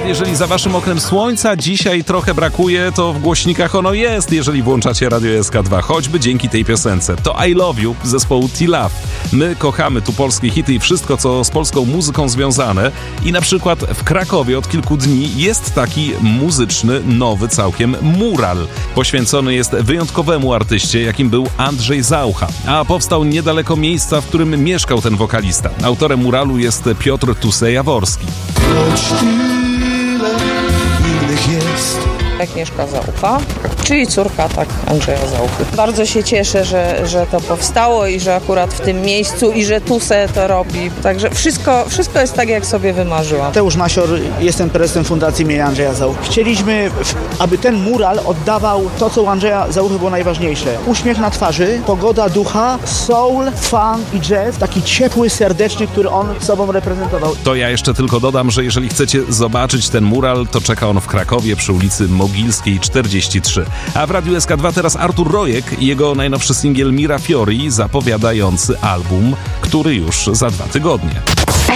jeżeli za waszym oknem słońca dzisiaj trochę brakuje, to w głośnikach ono jest, jeżeli włączacie Radio SK2, choćby dzięki tej piosence. To I Love You zespołu T-Love. My kochamy tu polskie hity i wszystko, co z polską muzyką związane. I na przykład w Krakowie od kilku dni jest taki muzyczny, nowy całkiem mural. Poświęcony jest wyjątkowemu artyście, jakim był Andrzej Zaucha. A powstał niedaleko miejsca, w którym mieszkał ten wokalista. Autorem muralu jest Piotr Tusej-Jaworski. Agnieszka Zaucha, czyli córka Andrzeja Zauchy. Bardzo się cieszę, że to powstało i że akurat w tym miejscu i że Tuse to robi. Także wszystko jest tak, jak sobie wymarzyłam. Mateusz Masior, jestem prezesem Fundacji imienia Andrzeja Zauchy. Chcieliśmy, aby ten mural oddawał to, co u Andrzeja Zauchy było najważniejsze. Uśmiech na twarzy, pogoda ducha, soul, funk i jazz. Taki ciepły, serdeczny, który on sobą reprezentował. To ja jeszcze tylko dodam, że jeżeli chcecie zobaczyć ten mural, to czeka on w Krakowie przy ulicy Mogilskiej 43. A w Radiu SK2 teraz Artur Rojek i jego najnowszy singiel Mira Fiori zapowiadający album, który już za 2 tygodnie.